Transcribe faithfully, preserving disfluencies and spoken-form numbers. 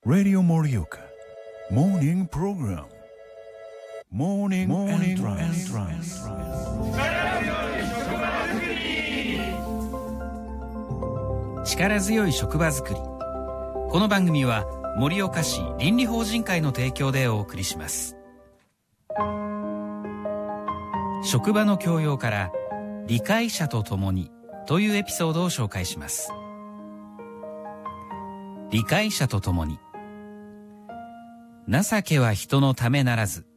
Radio Morioka Morning Program Morning Entrance。 力強い職場づくり。この番組は盛岡市倫理法人会の提供でお送りします。職場の教養から理解者と共にというエピソードを紹介します。理解者と共に。情けは人のためならず、